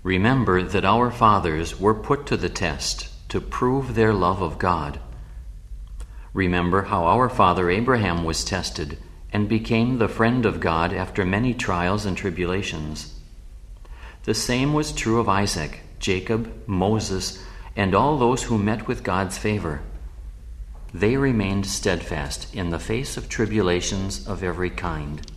Remember that our fathers were put to the test to prove their love of God. Remember how our father Abraham was tested and became the friend of God after many trials and tribulations. The same was true of Isaac, Jacob, Moses, and all those who met with God's favor. They remained steadfast in the face of tribulations of every kind.